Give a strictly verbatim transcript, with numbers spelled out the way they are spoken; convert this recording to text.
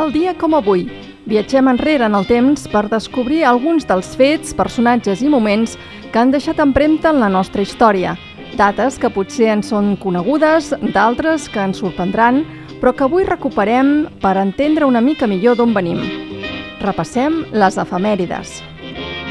Tal dia com avui, viatgem enrere en el temps per descobrir alguns dels fets, personatges i moments que han deixat empremta en la nostra història. Dates que potser ens són conegudes, d'altres que ens sorprendran, però que avui recuperem per entendre una mica millor d'on venim. Repassem les efemèrides.